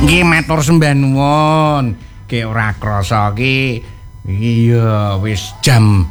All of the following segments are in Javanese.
Nggih matur sembah nuwun. Ki ora krasa iki iya wis jam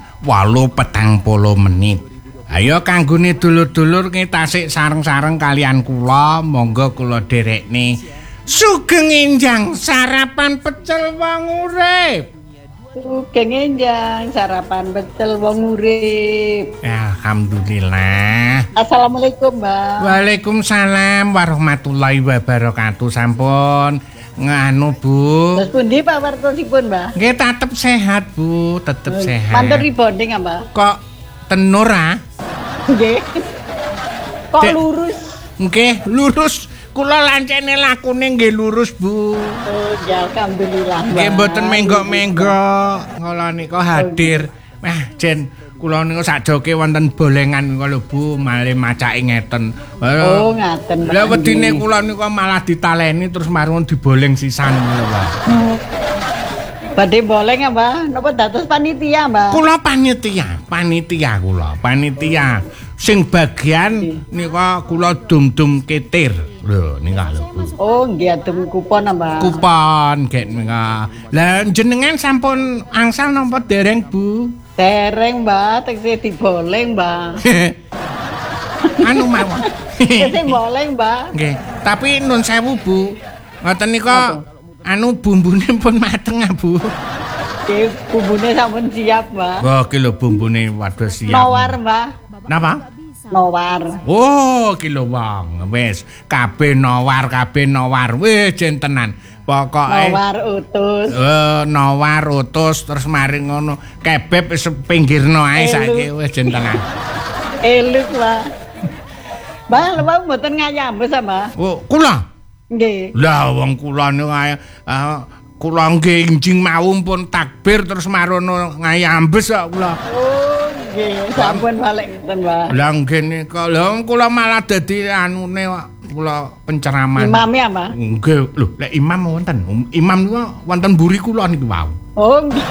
8:40. Ayo kanggone dulur-dulur ngetasik sareng-sareng kalian kula, monggo kula derekne sugeng enjang sarapan pecel wong urip. Sugeng enjang sarapan pecel wong urip. Alhamdulillah. Assalamualaikum, Mbak. Waalaikumsalam warahmatullahi wabarakatuh. Sampun nganu, Bu. Terus pundi Pak wartosipun, Mbak? Nggih tetep sehat, Bu, tetep sehat. Mantur ribonding, Mbak. Kok tenur ah? Nggih. Kok lurus? Nggih, lurus. Kula lancene lakune nggih lurus, Bu. Oh, ya alhamdulillah, Mbak. Nggih mboten menggok-menggok. Kula nika hadir. Jen kula niku sakjoke wonten bolengan kula Bu, malih macake ngeten. Oh, ngaten. Lah wedine kula niku malah ditaleni terus marun diboleng sisan ngono, Pak. Badhe boleng ya, Mbak? Napa dados panitia, Mbak? Kula panitia kula. Panitia sing bagian nika kula dum-dum ketir. Lho, nika lho, Bu. Oh, nggih adem kupon, Mbak. Kupon gek nika. Lah jenengan sampun angsal napa dereng, Bu? Dereng, Mbak, tekse diboleng, Mbak. Anu mawon. Tekse boleng, Mbak. Nggih, tapi nun sewu, Bu. Ngoten nika anu bumbune pun mateng, Bu. Nggih, bumbune sampun siap, Mbak. Wah, ki lho bumbune waduh siap. Nawar, Mbak. Napa? Nawar. Oh, ki lho wong. Wis, kabeh nawar. Wis jentenan. Pokoke Nawar utus. Nawar utus terus mari ngono. Kebeb wis pinggirno ae saiki wis jentenan. Eluk, Mbak. Mbak, lha mboten ngayambes, Mbak. Oh, kula. Nggih. Lah wong kula niku kula nggih injing mau pun takbir terus marono ngayambes kok kula. Oh, nggih, sampun balik ngoten, Mbak. Lah nggih nika lha kula malah dadi anune kula penceraman. Imam ya, Mbak? Nggih, lho lek imam wonten. Imam niku wonten mburi kula niku wau. Oh, nggih.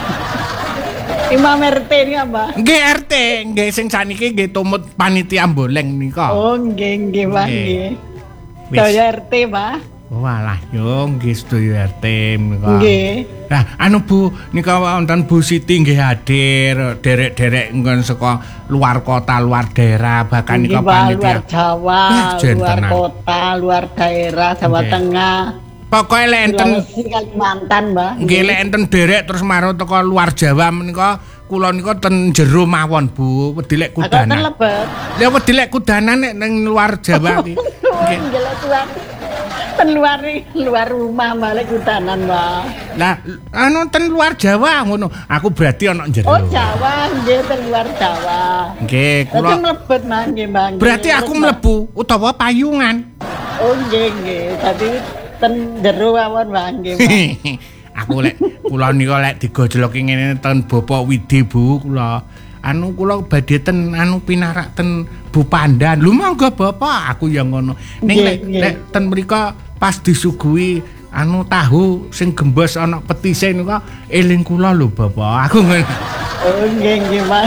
Imam RT niku, Mbak. Nggih RT, nggih sing saniki nggih tumut panitia boleng nika. Oh, nggih, Mbak, nggih. Daya RT, Mbak. Walah, yo nggih sedaya RT menika. Nggih. Lah, anu Bu, nika wonten Bu Siti nggih hadir, derek-derek nggon saka luar kota, luar daerah, bahkan nika panitia. Luar Jawa, luar kota, luar daerah, Jawa Tengah. Pokoke lek enten Kalimantan, Mbak. Nggih lek enten derek terus marang teko luar Jawa menika kula nika ten jero mawon, Bu. Wedi lek kudanan. Ten lebet. Lah wedi lek kudanan nek ning luar Jawa iki. Nggih lek tuan. Ten luar rumah balik kudanan, Mbak. Lah anu ten luar Jawa ngono. Aku berarti ana jero. Oh, Jawa, nggih ten luar Jawa. Nggih, kula. Ten lebet, Mbak, nggih, Mbak. Berarti aku mlebu utawa payungan. Oh, nggih. Dadi ten jero mawon, Mbak, nggih, Mbak. Aku lek kula nika lek digojloki ngene ten Bapak Widi, Bu, kula anu kula badhe ten anu pinarak ten Bu Pandan. Lho monggo Bapak, aku ya ngono. Ning lek ten mrika pas disuguhi anu tahu sing gembos ana petise niku eling kula lho Bapak. Aku ngono. Oh, nggih, Mbak.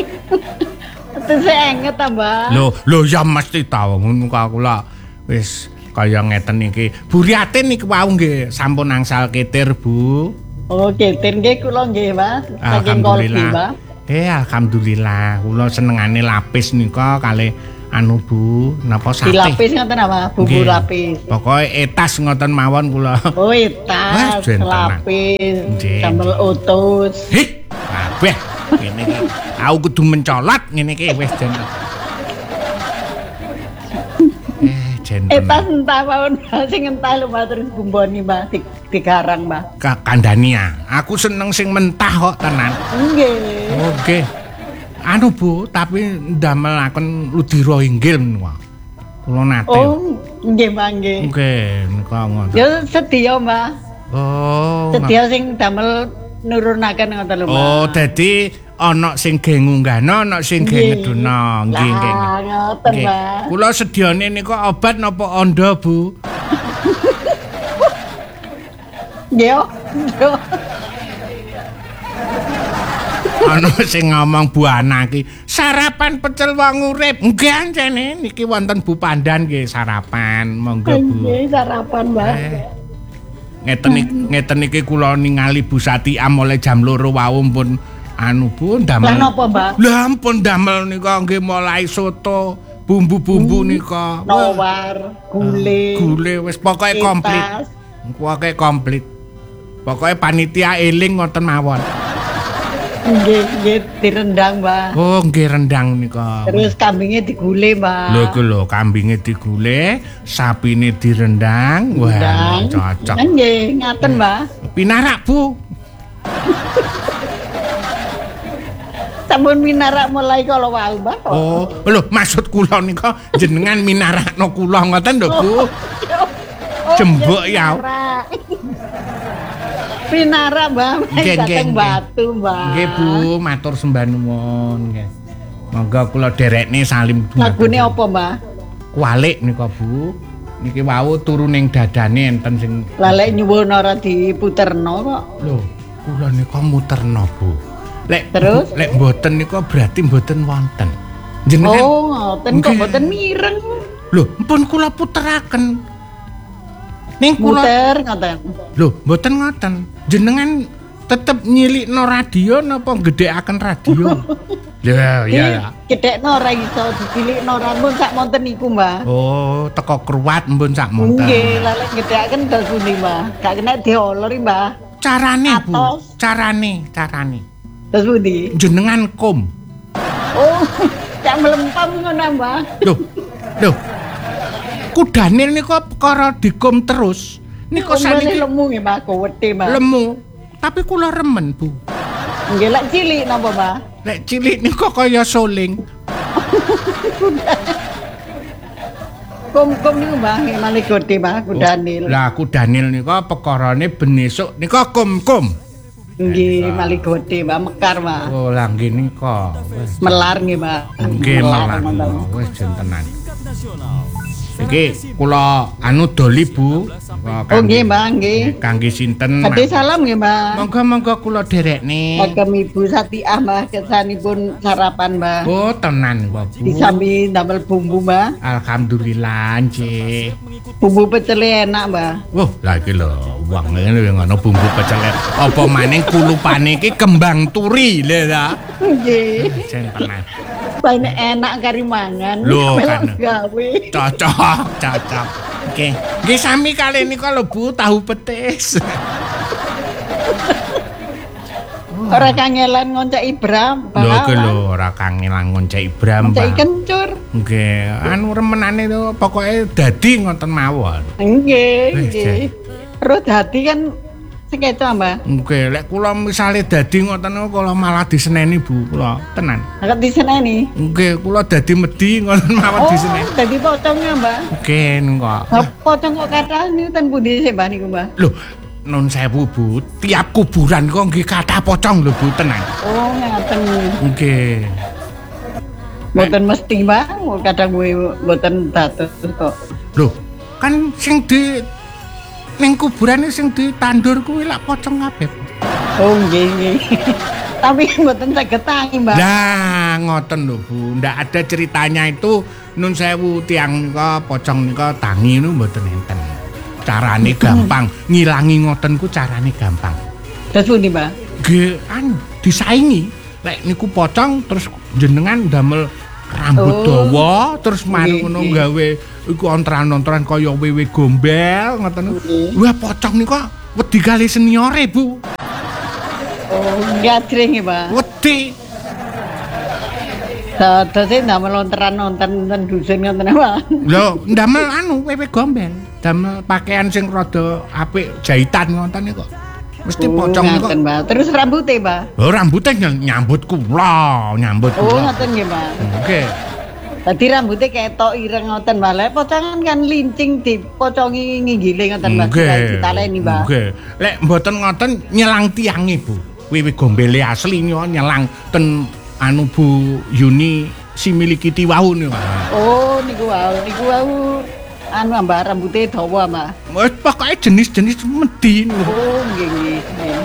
Petise enget ta, Mbak? Lho ya mesti ta ngono kula wis kaya ngeten iki. Buriatin niku wau nggih sampun angsal ketir, Bu. Oh, ketir nggih kula nggih, Mas. Saking Kolbi, Mbak. Alhamdulillah. Kula senengane lapis nika kalih anu Bu, napa sate. Dilapis ngoten apa? Bumbu lapis. Pokoke etas ngoten mawon kula. Oh, etas, lapis, sambel utus. Hih, kabeh ngene iki. Aku kudu mencolot ngene iki wis jen. Etas entah mawon sing entah lho Mbak terus bumboni Mbak digarang Mbak. Kandhania. Aku seneng sing mentah kok tenan. Nggih. Oke. Anu Bu, tapi ndamelaken ludira inggil menika. Kula nate. Oh, nggih Mbak nggih. Nggih, nika ngoten. Ya sedia Mbak. Oh. Sedia sing damel nurunaken ngoten lho Mbak. Oh, dadi ana sing ge ngunggahno, ana sing ge ngeduna. Nggih, nggih. Lah, ngoten, Mbak. Kula sediane nika obat napa anda, Bu? Nggih. Ana sing ngomong Bu Ana iki, sarapan pecel wong urip. Nggih ancene niki wonten Bu Pandan nggih sarapan. Monggo Bu. Nggih, sarapan, Mbak. ngeten iki kula ningali Bu Satia mulai jam 2 wau pun Bu ndamel. Lah napa, Mbak? Lah ampun ndamel nika nggih mulai soto, bumbu-bumbu nika. Nawar, gule. Gule wis pokoke komplit. Pokoke komplit. Pokoke panitia eling ngoten mawon. Nggih, direndang, Mbak. Oh, nggih rendang nika. Terus kambingnya digule, Mbak. Lho iku lho, kambinge digule, sapine direndang. Wah, cocok. Nggih, ngaten, Mbak. Pinarak, Bu. Sampun minarak mulai kala wau, Mbak. Oh, lho maksud kula nika jenengan minarakno kula ngoten lho, Bu. Jembuk ya. Pinara, Mbak. Nggih, batu, Mbak. Nggih, Bu, matur sembah nuwun nggih. Monggo kula derekne salim. Lagune apa, Mbak? Kualik nika, Bu. Niki wau turu ning dadane enten sing Lalek nyuwun ora diputerno kok. lho, kula nika muterno, Bu. Terus? Lek mboten nika berarti mboten wonten. Jenengan Oh, ngoten kok mboten mireng. Lho, mpun kula puteraken. Ning kula Muter ngoten. lho, mboten ngoten. Jenengan tetep nyilikno radio napa gedhekaken radio? Ya, ya. Gedhekno ora iso dicilikno ora mun sak monten iku, Mbak. Oh, teko kruwat mpun sak monten. Nggih, lalek gedhekaken dos pundi, Mbak? Gak kena diolori, Mbak. Carane, Bu. Atos. Carane. Dos pundi? Jenengan kum. Oh, cak melempam ngono, Mbak. Loh. Kudanil nika perkara dikum terus. Nika saniki lemu nggih, Mbak, kuwete, Mbak. lemu. Tapi kula remen, Bu. Nggih, lek cilik napa, Mbak? Lek cilik nika kaya soling. Kum niku, Mbak, nggih malih gede, Mbak, kudanil. Lah kudanil nika pekarane benesuk nika kum-kum. Nggih, malih gede, Mbak, mekar, Mbak. Oh, lah nggih nika. Melar nggih, Mbak. Nggih malah wis jentenan. Iki kula doli, Bu. Oh nggih, Mbak, nggih. Kangge sinten? Badhe salam nggih, Mbak. Monggo kula derekne. Kagem Ibu Satia, Mbak, kesanipun sarapan, Mbak. Oh, tenan, Bu. Disambi ndamel bumbu, Mbak. Alhamdulillah, nggih. Bumbu pecel enak, Mbak. Wah, lah iki lho, wong ngene ngono bumbu pecel. Apa maning kulupane iki kembang turi lho ta. Nggih. Jentenan. Banyak enak kari mangan. Lho, kan. Gawe. Cocok. Oke. Nggih sami kali nika lho Bu, tahu petis. Ora kangelan ngoncek Ibram. Lho ke lho ora kangelan ngoncek Ibram, Ngoncek Pak. kencur. Nggih, remenane to pokoke dadi ngoten mawon. Nggih, Wis, nggih. Terus dadi kan sekeco, Mbak. Nggih, lek kula misale dadi ngoten kula malah diseneni Bu, kula tenan. Agak diseneni. Nggih, kula dadi medhi ngoten mawon diseneni. Dadi pocongnya, Mbak. Nggih, niku. Pocong kok kathah niku ten pundi sih, Mbak niku, Mbak? Lho, nun sewu Bu, tiap kuburan kok nggih kathah pocong lho Bu, tenan. Oh, ngaten. Nggih. Mboten mesti, Mbak. Kadang kuwi mboten dados kok. Lho, kan sing di ning kuburan sing ditandur kuwi lak pocong kabeh. Oh, nggih, nggih. Tapi mboten saged tangi, Mbak. Nah, ngoten lho Bu, ndak ada ceritanya itu nun sewu tiang nika pocong nika tangi niku mboten enten. Carane gampang, ngilangi ngoten ku carane gampang. Terus pundi, Mbak? Nggih, disaingi. Lek niku pocong terus jenengan damel rambut dawa terus mari ngono gawe iku ontran-ontran kaya wewe gombel ngoten. Wah, pocong nika wedi kali seniore, Bu. Oh, ngadring ya, Pak. Wedi. Dadose ndamel lonteran-lonteran ten dusun ngoten, Pak. Lho, ndamel wewe gombel. Damel pakaian sing rada apik jahitan ngoten kok. Mesti pocong kok. Ngoten, Pak. Terus rambute, Pak. Oh, rambute nyambut kula. Oh, ngoten nggih, Pak. Nggih. Tadi rambutnya ketok ireng ngoten, Mbak. Lek pocongan kan lincing dipocongi nginggile ngoten, Mbak. Ditaleni, Mbak. Nggih. Lek mboten ngoten nyelang tiange, Bu. Wiwi gombele asli nyelang ten Bu Yuni si miliki tiwau niku. Oh, niku wau. Mbak rambutnya dawa, Mbak. Wis pokoke jenis-jenis medhi niku. Oh, nggih.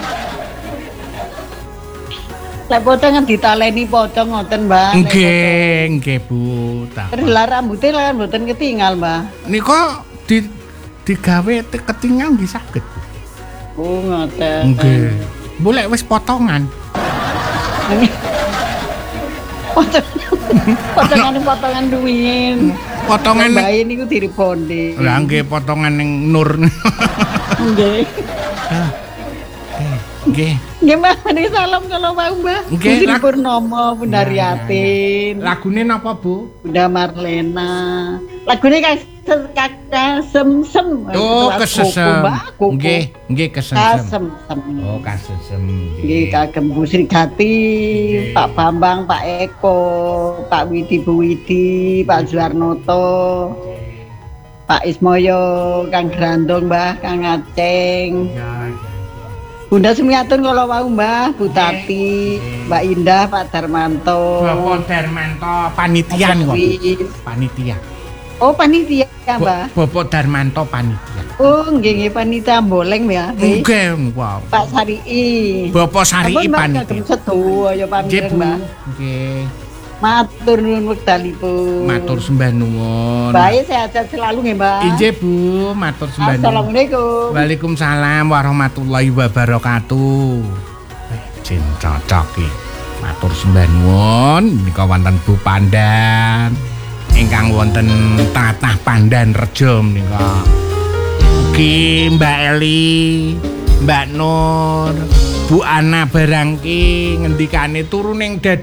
Lek pocongan ditaleni pocong ngoten, Mbak. Nggih, Bu. Terus lah rambutnya lah mboten ketinggal, Mbak. Nika digawe ketinggal nggih saged. Oh, ngoten. Nggih. Boleh wis potongan. Potongan rumiyin. Potongan bayi niku diriponde. Lah nggih potongan ning Nur. Nggih. Nggih. Nggih Mbah, niki salam kalau mau Mbah. Nggih, Putri Purnomo, Bunda Riatin. Lagune napa, Bu? Bunda Marlena. Lagune kasem-sem. Oh, kesesem. Nggih, kesesem. Kasem-sem. Oh, kasesem. Nggih, kagem Bu Srigati, Pak Bambang, Pak Eko, Pak Widi Bu Widi, Pak Juarnoto, Pak Ismoyo, Kang Grandong, Mbah, Kang Aceng. Bunda Sumiatun kalau mau Mbah, Bu Tati, Mbak Indah, Pak Darmanto. Bapak Darmanto panitia niku. Panitia. Oh, panitia Mbah. Bapak Darmanto panitia. Oh, nggih panitia boleng ya. Nggih, wow. Pak Sarii. Bapak Sarii panitia. Kagem sedo ya pamireng Mbah. Nggih. Matur nuwun wekdalipun. Matur sembah nuwun. Baik, sehat-sehat selalu nggih, Mbak. Injih, Bu, matur sembah nuwun. Assalamualaikum. Waalaikumsalam warahmatullahi wabarakatuh. Jin cocok iki. Matur sembah nuwun menika wonten Bu Pandan ingkang wonten Tatah Pandan Rejo menika. Ugi Mbak Eli, Mbak Nur, Bu Ana Barangki ngendikane turu ning